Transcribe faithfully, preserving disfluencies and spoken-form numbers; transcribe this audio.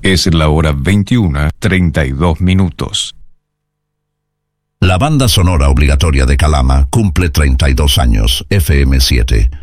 Es la hora veintiuna, treinta y dos minutos. La banda sonora obligatoria de Calama cumple treinta y dos años. F M siete.